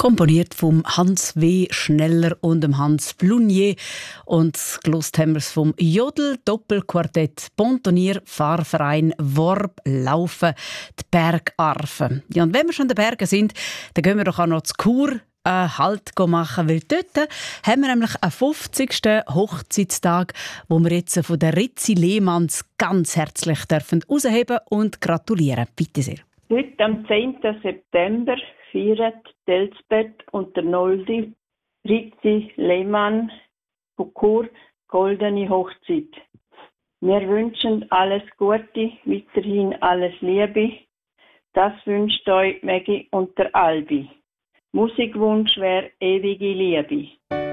Komponiert vom Hans W. Schneller und dem Hans Blunier. Und gelost haben wir es vom Jodel-Doppelquartett Pontonier Fahrverein Worb Laufen, die Bergarfen. Ja, und wenn wir schon in den Bergen sind, dann gehen wir doch auch noch zu Chur Halt machen, weil dort haben wir nämlich einen 50. Hochzeitstag, wo wir jetzt von der Ritzi Lehmanns ganz herzlich herausheben und gratulieren. Bitte sehr. Heute am 10. September feiern Elsbeth und der Noldi Ritzi Lehmann von Chur goldene Hochzeit. Wir wünschen alles Gute, weiterhin alles Liebe. Das wünscht euch Maggie und der Albi. Musikwunsch wäre ewige Liebe.